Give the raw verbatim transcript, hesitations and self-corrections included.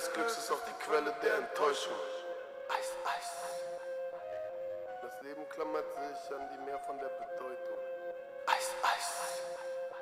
des Glücks ist auch die Quelle der Enttäuschung. Eis, Eis. Das Leben klammert sich an die Mehr von der Bedeutung. Eis, Eis.